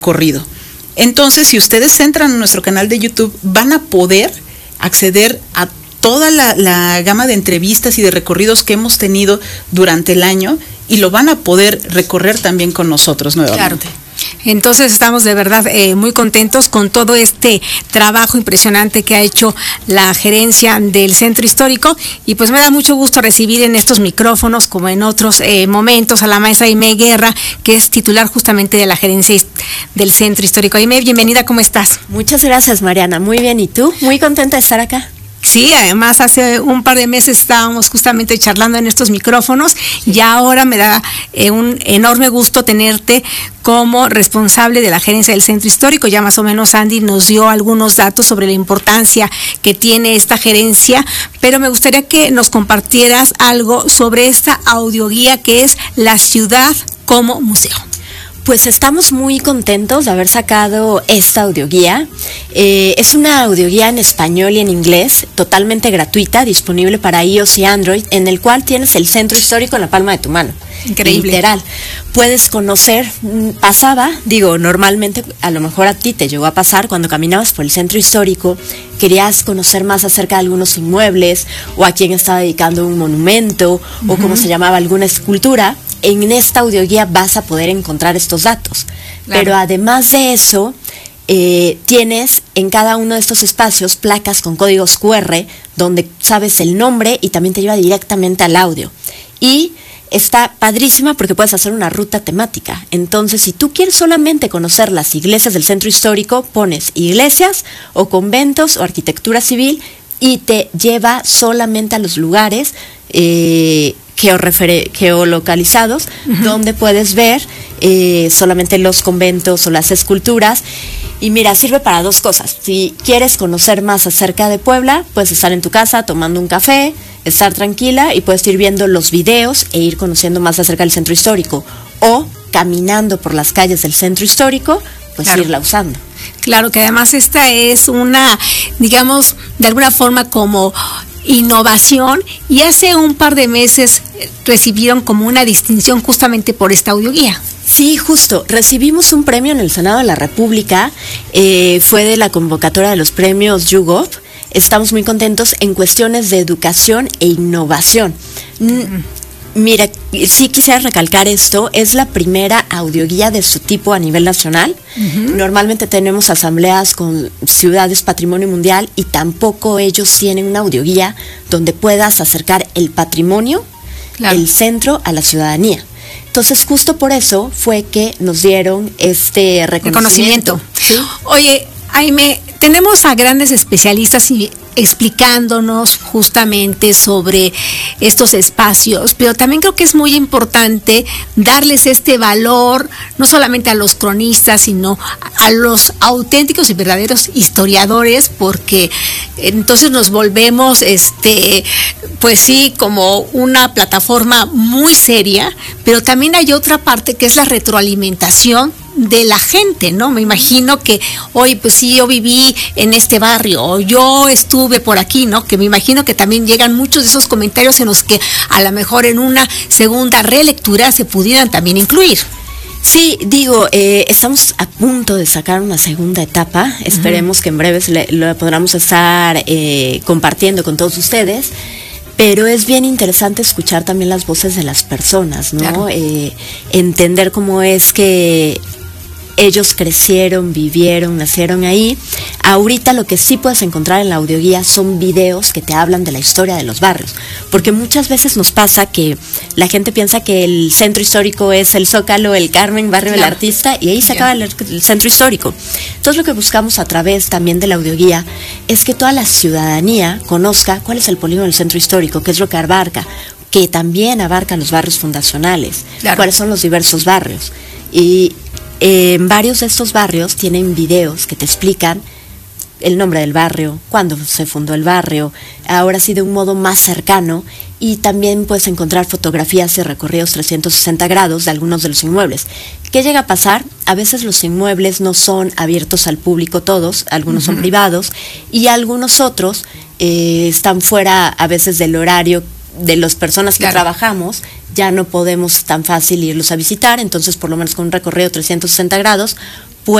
recorrido. Entonces, si ustedes entran a nuestro canal de YouTube, van a poder acceder a toda la gama de entrevistas y de recorridos que hemos tenido durante el año y lo van a poder recorrer también con nosotros nuevamente. Claro. Entonces estamos de verdad muy contentos con todo este trabajo impresionante que ha hecho la gerencia del Centro Histórico, y pues me da mucho gusto recibir en estos micrófonos, como en otros momentos, a la maestra Aimee Guerra, que es titular justamente de la gerencia del Centro Histórico. Aimee, bienvenida, ¿cómo estás? Muchas gracias, Mariana, muy bien, ¿y tú? Muy contenta de estar acá. Sí, además hace un par de meses estábamos justamente charlando en estos micrófonos y ahora me da un enorme gusto tenerte como responsable de la gerencia del Centro Histórico. Ya más o menos Andy nos dio algunos datos sobre la importancia que tiene esta gerencia, pero me gustaría que nos compartieras algo sobre esta audioguía que es La Ciudad como Museo. Pues estamos muy contentos de haber sacado esta audioguía. Es una audioguía en español y en inglés, totalmente gratuita, disponible para iOS y Android, en el cual tienes el Centro Histórico en la palma de tu mano. Increíble. Literal. Puedes conocer, normalmente a lo mejor a ti te llegó a pasar cuando caminabas por el Centro Histórico, querías conocer más acerca de algunos inmuebles, o a quién estaba dedicando un monumento, o cómo se llamaba alguna escultura. En esta audioguía vas a poder encontrar estos datos. Claro. Pero además de eso, tienes en cada uno de estos espacios placas con códigos QR donde sabes el nombre y también te lleva directamente al audio. Y está padrísima porque puedes hacer una ruta temática. Entonces, si tú quieres solamente conocer las iglesias del Centro Histórico, pones iglesias o conventos o arquitectura civil y te lleva solamente a los lugares geolocalizados, donde puedes ver solamente los conventos o las esculturas. Y mira, sirve para dos cosas. Si quieres conocer más acerca de Puebla, puedes estar en tu casa tomando un café, estar tranquila y puedes ir viendo los videos e ir conociendo más acerca del Centro Histórico. O caminando por las calles del Centro Histórico, pues claro, irla usando. Claro, que además esta es una, digamos, de alguna forma como innovación, y hace un par de meses recibieron como una distinción justamente por esta audioguía. Sí, justo, recibimos un premio en el Senado de la República, fue de la convocatoria de los premios YouGov. Estamos muy contentos en cuestiones de educación e innovación. Mira, sí quisiera recalcar esto, es la primera audioguía de su tipo a nivel nacional. Normalmente tenemos asambleas con ciudades patrimonio mundial y tampoco ellos tienen una audioguía donde puedas acercar el patrimonio, claro, el centro a la ciudadanía. Entonces, justo por eso fue que nos dieron este reconocimiento. ¿Sí? Oye, Aimee, tenemos a grandes especialistas explicándonos justamente sobre estos espacios, pero también creo que es muy importante darles este valor, no solamente a los cronistas, sino a los auténticos y verdaderos historiadores, porque entonces nos volvemos, pues sí, como una plataforma muy seria, pero también hay otra parte que es la retroalimentación de la gente, ¿no? Me imagino que hoy, pues sí, yo viví en este barrio, o yo estuve por aquí, ¿no? Que me imagino que también llegan muchos de esos comentarios en los que a lo mejor en una segunda relectura se pudieran también incluir. Sí, estamos a punto de sacar una segunda etapa, esperemos que en breve lo podamos estar compartiendo con todos ustedes. Pero es bien interesante escuchar también las voces de las personas, ¿no? Claro. Entender cómo es que ellos crecieron, vivieron, nacieron ahí. Ahorita lo que sí puedes encontrar en la audioguía son videos que te hablan de la historia de los barrios, porque muchas veces nos pasa que la gente piensa que el Centro Histórico es el Zócalo, el Carmen, Barrio del Artista, y ahí se acaba el Centro Histórico. Entonces lo que buscamos a través también de la audioguía es que toda la ciudadanía conozca cuál es el polígono del Centro Histórico, qué es lo que abarca, que también abarca los barrios fundacionales, cuáles son los diversos barrios. Y en varios de estos barrios tienen videos que te explican el nombre del barrio, cuándo se fundó el barrio, ahora sí de un modo más cercano, y también puedes encontrar fotografías y recorridos 360 grados de algunos de los inmuebles. ¿Qué llega a pasar? A veces los inmuebles no son abiertos al público todos, algunos son privados, y algunos otros están fuera a veces del horario de las personas que Claro. trabajamos, ya no podemos tan fácil irlos a visitar, entonces por lo menos con un recorrido 360 grados